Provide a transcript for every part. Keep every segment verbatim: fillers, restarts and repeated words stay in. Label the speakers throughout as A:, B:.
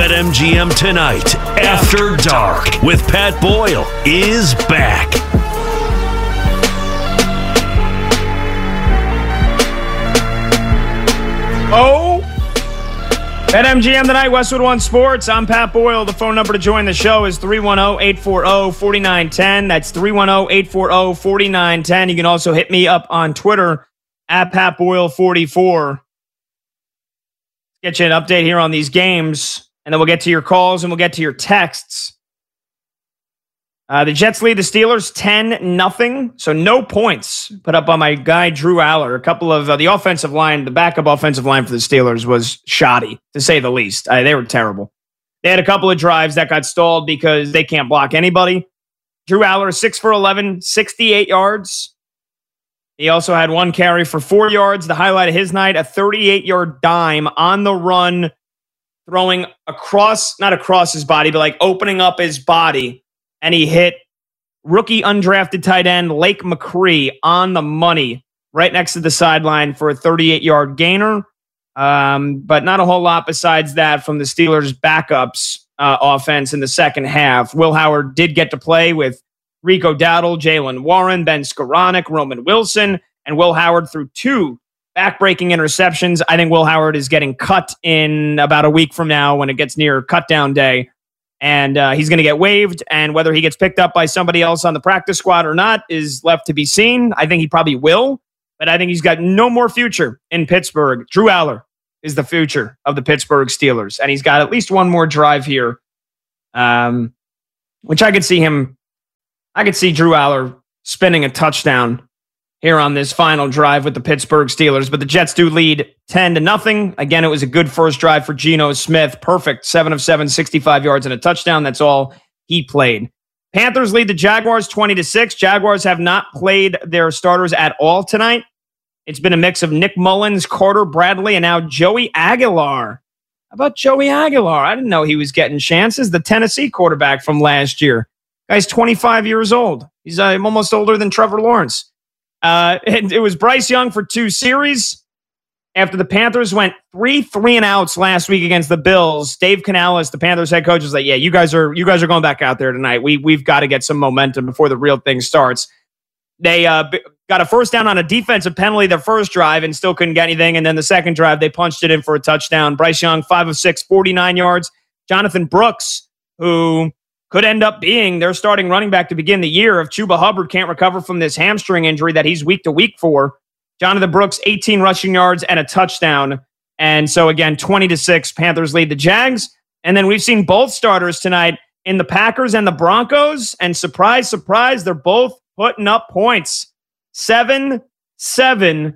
A: BetMGM Tonight After Dark with Pat Boyle is back.
B: Oh, BetMGM Tonight, Westwood One Sports. I'm Pat Boyle. The phone number to join the show is three one zero, eight four zero, four nine one zero. That's three one zero, eight four zero, four nine one zero. You can also hit me up on Twitter at Pat Boyle forty-four. Get you an update here on these games, and then we'll get to your calls and we'll get to your texts. Uh, the Jets lead the Steelers ten nothing, so no points put up on my guy Drew Aller. A couple of uh, the offensive line, the backup offensive line for the Steelers was shoddy, to say the least. Uh, they were terrible. They had a couple of drives that got stalled because they can't block anybody. Drew Aller, six for eleven, sixty-eight yards. He also had one carry for four yards. The highlight of his night, a thirty-eight-yard dime on the run, throwing across, not across his body, but like opening up his body. And he hit rookie undrafted tight end Lake McCree on the money right next to the sideline for a thirty-eight-yard gainer. Um, but not a whole lot besides that from the Steelers' backups uh, offense in the second half. Will Howard did get to play with Rico Dowdle, Jalen Warren, Ben Skoranek, Roman Wilson, and Will Howard threw two back-breaking interceptions. I think Will Howard is getting cut in about a week from now when it gets near cut-down day. And uh, he's going to get waived, and whether he gets picked up by somebody else on the practice squad or not is left to be seen. I think he probably will, but I think he's got no more future in Pittsburgh. Drew Aller is the future of the Pittsburgh Steelers, and he's got at least one more drive here, um, which I could see him, I could see Drew Aller spinning a touchdown here on this final drive with the Pittsburgh Steelers. But the Jets do lead ten to nothing. Again, it was a good first drive for Geno Smith. Perfect. seven of seven, sixty-five yards and a touchdown. That's all he played. Panthers lead the Jaguars twenty to six. Jaguars have not played their starters at all tonight. It's been a mix of Nick Mullins, Carter Bradley, and now Joey Aguilar. How about Joey Aguilar? I didn't know he was getting chances. The Tennessee quarterback from last year. Guy's twenty-five years old. He's uh, almost older than Trevor Lawrence. Uh, it, it was Bryce Young for two series. After the Panthers went three three and outs last week against the Bills, Dave Canales, the Panthers head coach, was like, "Yeah, you guys are you guys are going back out there tonight. We we've got to get some momentum before the real thing starts." They uh, b- got a first down on a defensive penalty their first drive and still couldn't get anything. And then the second drive, they punched it in for a touchdown. Bryce Young, five of six, forty-nine yards. Jonathan Brooks, who could end up being their starting running back to begin the year if Chuba Hubbard can't recover from this hamstring injury that he's week to week for. Jonathan Brooks, eighteen rushing yards and a touchdown. And so again, twenty to six, Panthers lead the Jags. And then we've seen both starters tonight in the Packers and the Broncos. And surprise, surprise, they're both putting up points. seven seven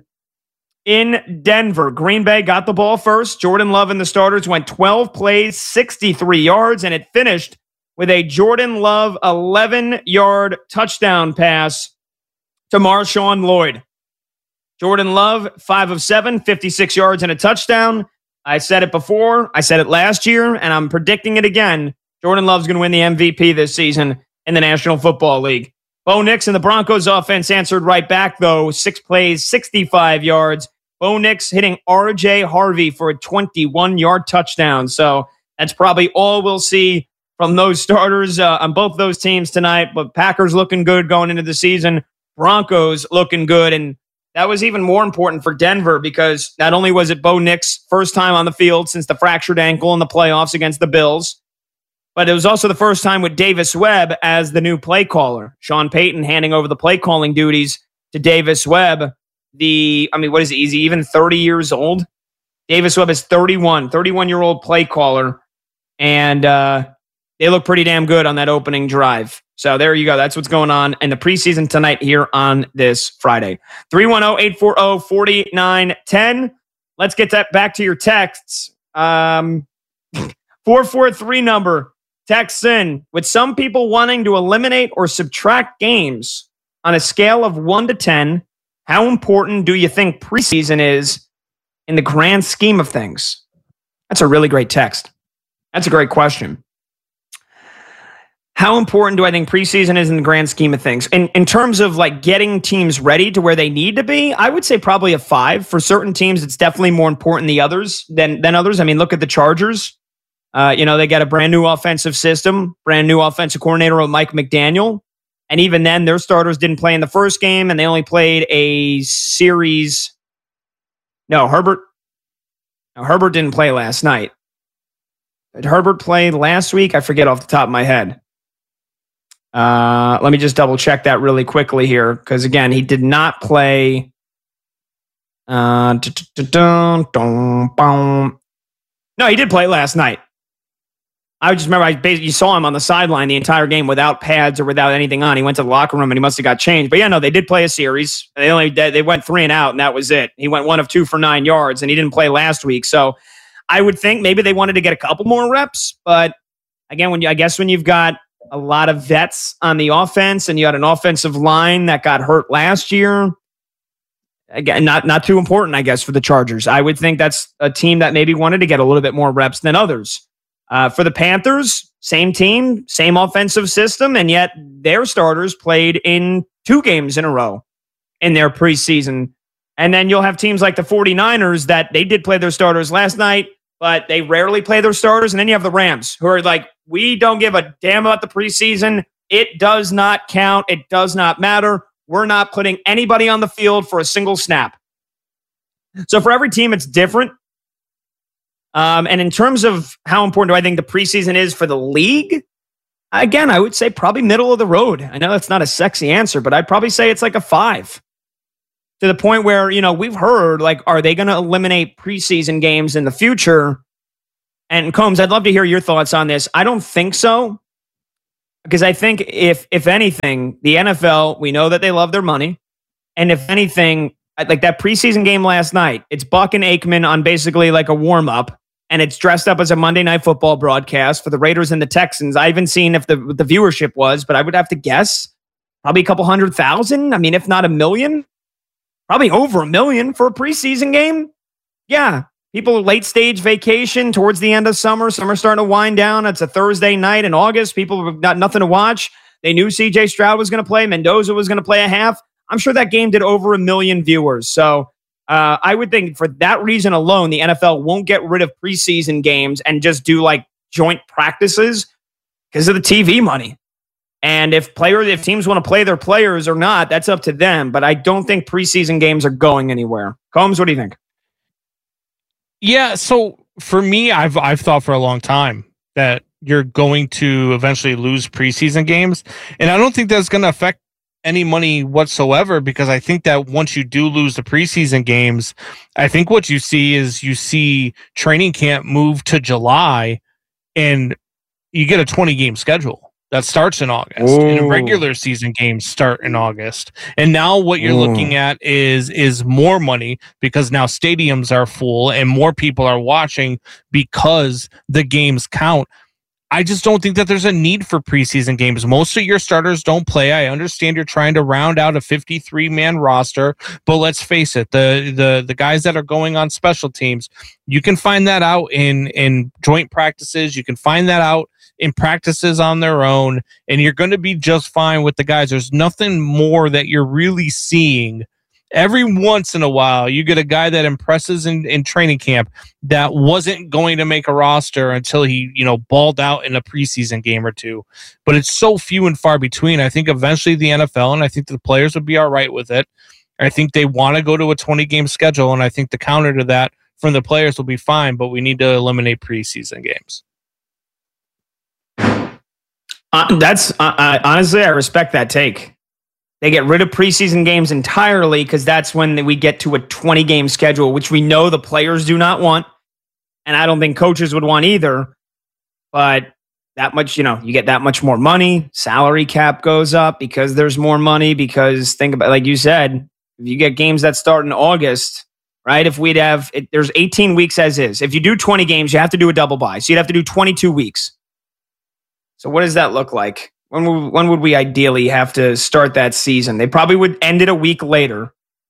B: in Denver. Green Bay got the ball first. Jordan Love and the starters went twelve plays, sixty-three yards, and it finished with a Jordan Love eleven-yard touchdown pass to Marshawn Lloyd. Jordan Love, five of seven, fifty-six yards and a touchdown. I said it before. I said it last year, and I'm predicting it again. Jordan Love's going to win the M V P this season in the National Football League. Bo Nix and the Broncos offense answered right back, though. Six plays, sixty-five yards. Bo Nix hitting R J Harvey for a twenty-one-yard touchdown. So that's probably all we'll see from those starters uh, on both those teams tonight. But Packers looking good going into the season. Broncos looking good. And that was even more important for Denver because not only was it Bo Nix' first time on the field since the fractured ankle in the playoffs against the Bills, but it was also the first time with Davis Webb as the new play caller. Sean Payton handing over the play calling duties to Davis Webb. The, I mean, what is he? Is he even thirty years old? Davis Webb is thirty-one, thirty-one-year-old play caller. And uh, they look pretty damn good on that opening drive. So there you go. That's what's going on in the preseason tonight here on this Friday. three one zero, eight four zero, four nine one zero. Let's get that back to your texts. Um, four four three number. Texts in, with some people wanting to eliminate or subtract games on a scale of one to ten, how important do you think preseason is in the grand scheme of things? That's a really great text. That's a great question. How important do I think preseason is in the grand scheme of things? In, in terms of like getting teams ready to where they need to be, I would say probably a five. For certain teams, it's definitely more important than others than, than others. I mean, look at the Chargers. Uh, you know, they got a brand new offensive system, brand new offensive coordinator, Mike McDaniel. And even then, their starters didn't play in the first game, and they only played a series. No, Herbert. No, Herbert didn't play last night. Did Herbert play last week? I forget off the top of my head. Uh, let me just double check that really quickly here, because again, he did not play. Uh, no, he did play last night. I just remember I basically saw him on the sideline the entire game without pads or without anything on. He went to the locker room and he must have got changed. But yeah, no, they did play a series. They only they went three and out, and that was it. He went one of two for nine yards, and he didn't play last week. So I would think maybe they wanted to get a couple more reps. But again, when you, I guess when you've got a lot of vets on the offense and you had an offensive line that got hurt last year, again, not not too important, I guess, for the Chargers. I would think that's a team that maybe wanted to get a little bit more reps than others. Uh, for the Panthers, same team, same offensive system, and yet their starters played in two games in a row in their preseason. And then you'll have teams like the 49ers that they did play their starters last night, but they rarely play their starters. And then you have the Rams, who are like, we don't give a damn about the preseason. It does not count. It does not matter. We're not putting anybody on the field for a single snap. So for every team, it's different. Um, and in terms of how important do I think the preseason is for the league, again, I would say probably middle of the road. I know that's not a sexy answer, but I'd probably say it's like a five. To the point where, you know, we've heard, like, are they going to eliminate preseason games in the future? And Combs, I'd love to hear your thoughts on this. I don't think so. Because I think if if anything, the N F L, we know that they love their money. And if anything, like that preseason game last night, it's Buck and Aikman on basically like a warm-up. And it's dressed up as a Monday Night Football broadcast for the Raiders and the Texans. I haven't seen if the, the viewership was, but I would have to guess probably a couple hundred thousand. I mean, if not a million, probably over a million for a preseason game. Yeah. People late stage vacation towards the end of summer. Summer's starting to wind down. It's a Thursday night in August. People have got nothing to watch. They knew C J Stroud was going to play. Mendoza was going to play a half. I'm sure that game did over a million viewers. So uh, I would think for that reason alone, the N F L won't get rid of preseason games and just do like joint practices because of the T V money. And if players, if teams want to play their players or not, that's up to them. But I don't think preseason games are going anywhere. Combs, what do you think?
C: Yeah, so for me, I've I've thought for a long time that you're going to eventually lose preseason games, and I don't think that's going to affect any money whatsoever, because I think that once you do lose the preseason games, I think what you see is you see training camp move to July, and you get a twenty game schedule that starts in August. Ooh. And regular season games start in August. And now what you're Ooh. looking at is is more money, because now stadiums are full and more people are watching because the games count. I just don't think that there's a need for preseason games. Most of your starters don't play. I understand you're trying to round out a fifty-three man roster, but let's face it, the the the guys that are going on special teams, you can find that out in in joint practices. You can find that out in practices on their own, and you're going to be just fine with the guys. There's nothing more that you're really seeing. Every once in a while, you get a guy that impresses in, in training camp that wasn't going to make a roster until he, you know, balled out in a preseason game or two. But it's so few and far between. I think eventually the N F L, and I think the players would be all right with it. I think they want to go to a twenty game schedule, and I think the counter to that from the players will be fine, but we need to eliminate preseason games.
B: Uh, that's uh, uh, honestly, I respect that take. They get rid of preseason games entirely because that's when we get to a twenty game schedule, which we know the players do not want. And I don't think coaches would want either. But that much, you know, you get that much more money. Salary cap goes up because there's more money. Because think about, like you said, if you get games that start in August, right? If we'd have, it, there's eighteen weeks as is. If you do twenty games, you have to do a double bye. So you'd have to do twenty-two weeks. So what does that look like? When would, when would we ideally have to start that season? They probably would end it a week later.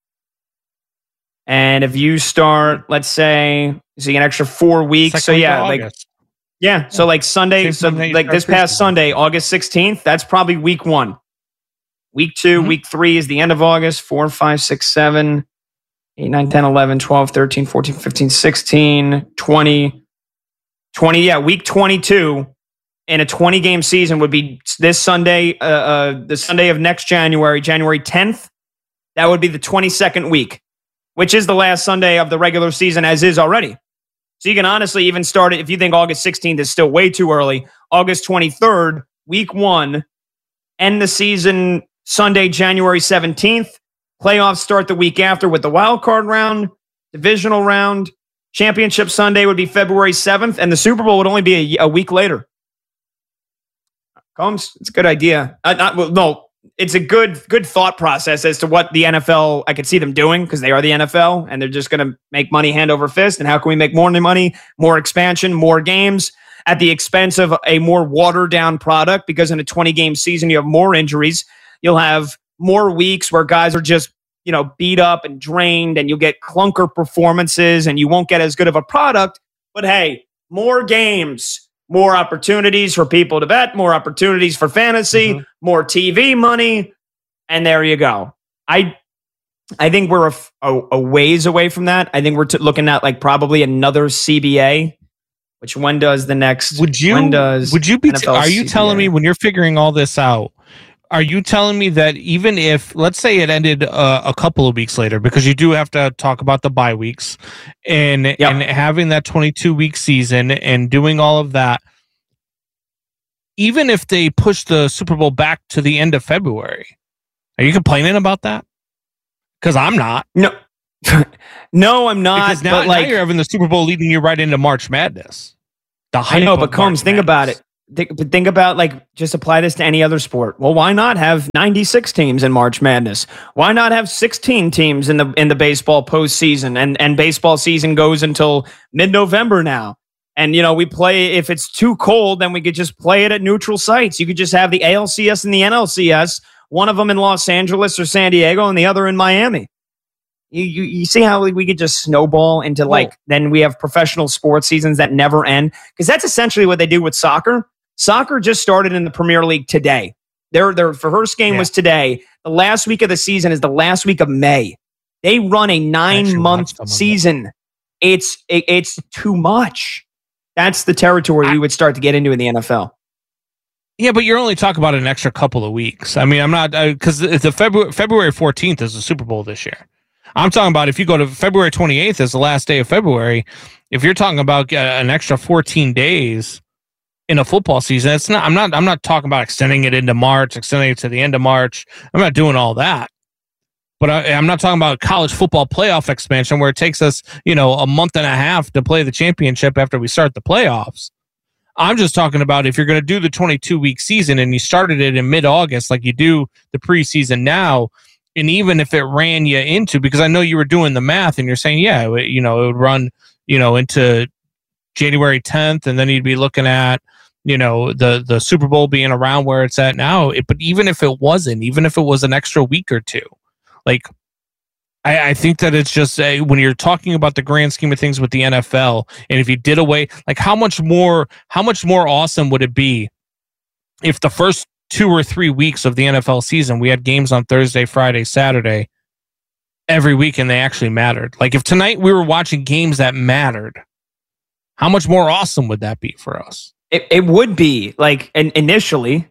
B: And if you start, let's say, so you get an extra four weeks. Second so yeah, like yeah, yeah, so like Sunday, so like this past Sunday, August sixteenth, that's probably week one. Week two, mm-hmm. week three is the end of August. Four, five, six, seven, eight, nine, ten, eleven, twelve, thirteen, fourteen, fifteen, sixteen, twenty. twenty, yeah, week twenty-two in a twenty-game season would be this Sunday, uh, uh, the Sunday of next January, January tenth. That would be the twenty-second week, which is the last Sunday of the regular season, as is already. So you can honestly even start it, if you think August sixteenth is still way too early, August twenty-third, week one, end the season Sunday, January seventeenth. Playoffs start the week after with the wild card round, divisional round. Championship Sunday would be February seventh, and the Super Bowl would only be a, a week later. Combs, it's a good idea. Uh, not, well, no, it's a good good thought process as to what the N F L, I could see them doing, because they are the N F L, and they're just going to make money hand over fist. And how can we make more money, more expansion, more games at the expense of a more watered-down product? Because in a twenty-game season, you have more injuries. You'll have more weeks where guys are just, you know, beat up and drained, and you'll get clunker performances, and you won't get as good of a product. But hey, more games, more opportunities for people to bet, more opportunities for fantasy, mm-hmm. more T V money, and there you go. I I think we're a, a, a ways away from that. I think we're t- looking at like probably another C B A. Which when does the next?
C: Would you?
B: When does
C: would you be? T- are you
B: C B A?
C: Telling me when you're figuring all this out? Are you telling me that even if, let's say, it ended uh, a couple of weeks later, because you do have to talk about the bye weeks, and yep. and having that twenty-two week season and doing all of that, even if they push the Super Bowl back to the end of February, are you complaining about that? Because I'm not.
B: No, no, I'm not.
C: Because now,
B: but like,
C: now you're having the Super Bowl leading you right into March Madness. The
B: I know, but Combs, think about it. Think, but think about, like, just apply this to any other sport. Well, why not have ninety-six teams in March Madness? Why not have sixteen teams in the in the baseball postseason? And and baseball season goes until mid-November now. And, you know, we play, if it's too cold, then we could just play it at neutral sites. You could just have the A L C S and the N L C S, one of them in Los Angeles or San Diego and the other in Miami. You you, you see how we could just snowball into, like, Whoa. Then we have professional sports seasons that never end? Because that's essentially what they do with soccer. Soccer just started in the Premier League today. Their their first game yeah. was today. The last week of the season is the last week of May. They run a nine-month season. It's it, it's too much. That's the territory I, we would start to get into in the N F L.
C: Yeah, but you're only talking about an extra couple of weeks. I mean, I'm not, because uh, the February February fourteenth is the Super Bowl this year. I'm talking about if you go to February twenty-eighth as the last day of February, if you're talking about uh, an extra fourteen days in a football season, it's not. I'm not. I'm not talking about extending it into March, extending it to the end of March. I'm not doing all that. But I, I'm not talking about college football playoff expansion, where it takes us, you know, a month and a half to play the championship after we start the playoffs. I'm just talking about if you're going to do the twenty-two week season and you started it in mid-August, like you do the preseason now, and even if it ran you into, because I know you were doing the math and you're saying, yeah, you know, it would run, you know, into January tenth, and then you'd be looking at, you know, the, the Super Bowl being around where it's at now. It, but even if it wasn't, even if it was an extra week or two, like, I, I think that it's just a, when you're talking about the grand scheme of things with the N F L, and if you did away, like how much more, how much more awesome would it be if the first two or three weeks of the N F L season, we had games on Thursday, Friday, Saturday, every week, and they actually mattered. Like if tonight we were watching games that mattered, how much more awesome would that be for us?
B: It it would be, like, in, initially,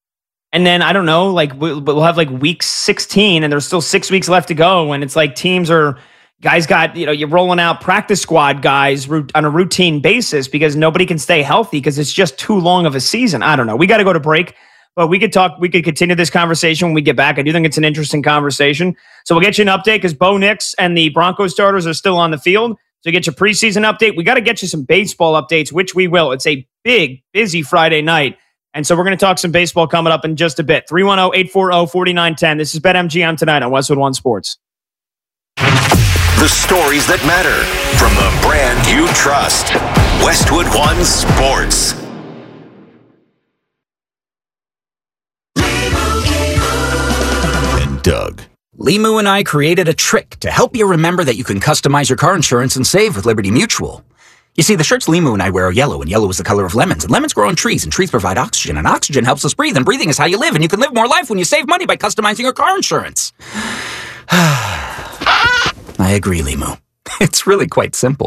B: and then I don't know, like we'll, we'll have like week sixteen, and there's still six weeks left to go, and it's like teams are guys got, you know, you're rolling out practice squad guys on a routine basis because nobody can stay healthy because it's just too long of a season. I don't know. We got to go to break, but we could talk. We could continue this conversation when we get back. I do think it's an interesting conversation, so we'll get you an update because Bo Nix and the Broncos starters are still on the field. So get your preseason update. We got to get you some baseball updates, which we will. It's a big, busy Friday night. And so we're going to talk some baseball coming up in just a bit. three one zero, eight four zero, four nine one zero. This is BetMGM tonight on Westwood One Sports.
A: The stories that matter from the brand you trust. Westwood One Sports. And Doug.
D: Limu and I created a trick to help you remember that you can customize your car insurance and save with Liberty Mutual. You see, the shirts Limu and I wear are yellow, and yellow is the color of lemons, and lemons grow on trees, and trees provide oxygen, and oxygen helps us breathe, and breathing is how you live, and you can live more life when you save money by customizing your car insurance. I agree, Limu. It's really quite simple.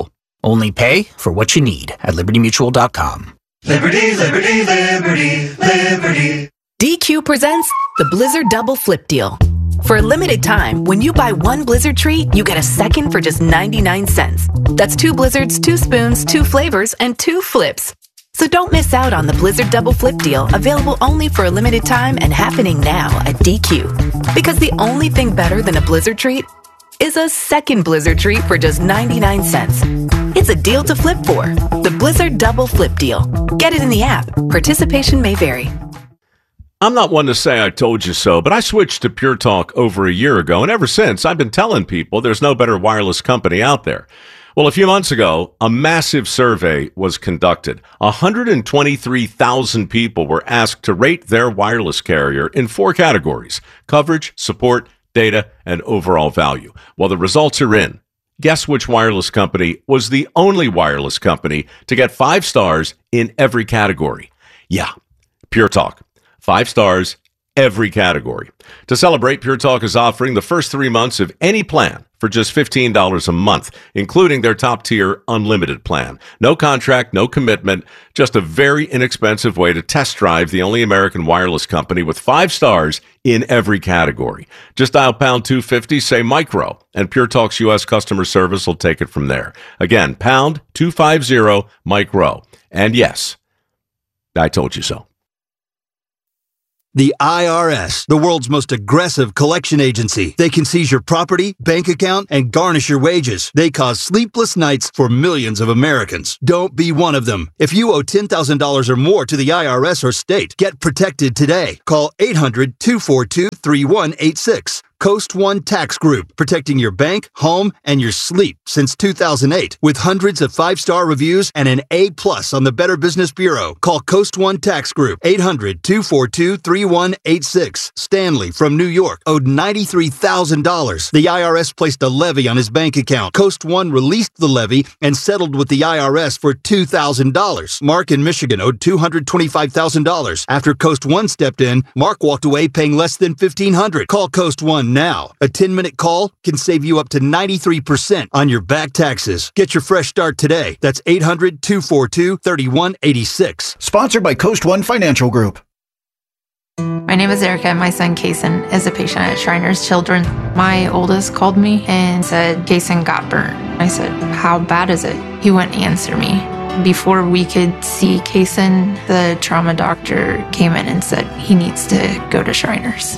D: Only pay for what you need at liberty mutual dot com.
E: Liberty, liberty, liberty, liberty.
F: D Q presents the Blizzard Double Flip Deal. For a limited time, when you buy one Blizzard treat, you get a second for just ninety-nine cents. That's two Blizzards, two spoons, two flavors, and two flips. So don't miss out on the Blizzard Double Flip Deal, available only for a limited time and happening now at D Q. Because the only thing better than a Blizzard treat is a second Blizzard treat for just ninety-nine cents. It's a deal to flip for. The Blizzard Double Flip Deal. Get it in the app. Participation may vary.
G: I'm not one to say I told you so, but I switched to Pure Talk over a year ago, and ever since, I've been telling people there's no better wireless company out there. Well, a few months ago, a massive survey was conducted. one hundred twenty-three thousand people were asked to rate their wireless carrier in four categories: coverage, support, data, and overall value. Well, the results are in. Guess which wireless company was the only wireless company to get five stars in every category? Yeah, Pure Talk. Five stars, every category. To celebrate, Pure Talk is offering the first three months of any plan for just fifteen dollars a month, including their top-tier unlimited plan. No contract, no commitment, just a very inexpensive way to test drive the only American wireless company with five stars in every category. Just dial pound two fifty, say micro, and Pure Talk's U S customer service will take it from there. Again, pound two fifty, micro. And yes, I told you so.
H: The I R S, the world's most aggressive collection agency. They can seize your property, bank account, and garnish your wages. They cause sleepless nights for millions of Americans. Don't be one of them. If you owe ten thousand dollars or more to the I R S or state, get protected today. Call eight hundred, two four two, three one eight six. Coast One Tax Group, protecting your bank, home, and your sleep since two thousand eight. With hundreds of five-star reviews and an A plus on the Better Business Bureau. Call Coast One Tax Group, eight hundred, two four two, three one eight six. Stanley from New York owed ninety-three thousand dollars. The I R S placed a levy on his bank account. Coast One released the levy and settled with the I R S for two thousand dollars. Mark in Michigan owed two hundred twenty-five thousand dollars. After Coast One stepped in, Mark walked away paying less than fifteen hundred dollars. Call Coast One now. A ten-minute call can save you up to ninety-three percent on your back taxes. Get your fresh start today. That's eight hundred, two four two, three one eight six.
I: Sponsored by Coast One Financial Group.
J: My name is Erica, and my son Kason is a patient at Shriners Children. My oldest called me and said Kason got burnt. I said, how bad is it? He wouldn't answer me. Before we could see Kason, the trauma doctor came in and said he needs to go to Shriners.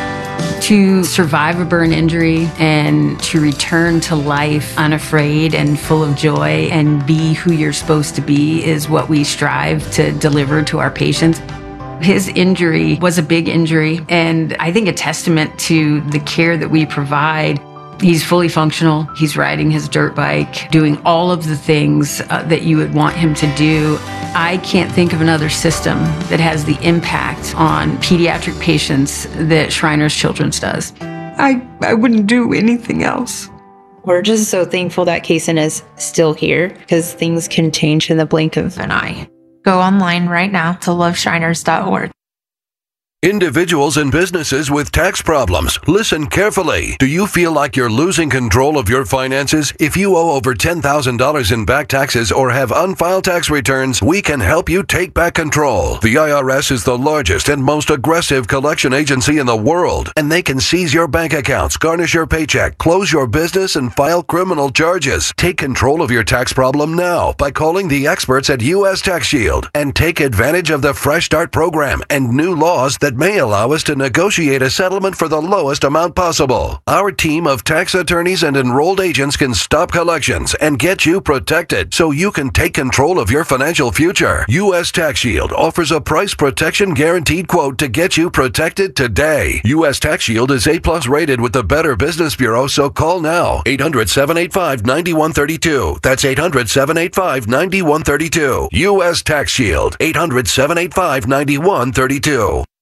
K: To survive a burn injury and to return to life unafraid and full of joy and be who you're supposed to be is what we strive to deliver to our patients. His injury was a big injury, and I think a testament to the care that we provide. He's fully functional. He's riding his dirt bike, doing all of the things uh, that you would want him to do. I can't think of another system that has the impact on pediatric patients that Shriners Children's does.
J: I, I wouldn't do anything else. We're just so thankful that Kason is still here because things can change in the blink of an eye. Go online right now to love shriners dot org.
L: Individuals and businesses with tax problems, listen carefully. Do you feel like you're losing control of your finances? If you owe over ten thousand dollars in back taxes or have unfiled tax returns, we can help you take back control. The I R S is the largest and most aggressive collection agency in the world, and they can seize your bank accounts, garnish your paycheck, close your business, and file criminal charges. Take control of your tax problem now by calling the experts at U S Tax Shield and take advantage of the Fresh Start program and new laws that may allow us to negotiate a settlement for the lowest amount possible. Our team of tax attorneys and enrolled agents can stop collections and get you protected so you can take control of your financial future. U S Tax Shield offers a price protection guaranteed quote to get you protected today. U S Tax Shield is A plus rated with the Better Business Bureau, so call now. eight hundred, seven eight five, nine one three two. That's eight hundred, seven eight five, nine one three two. U S Tax Shield. eight hundred, seven eight five, nine one three two.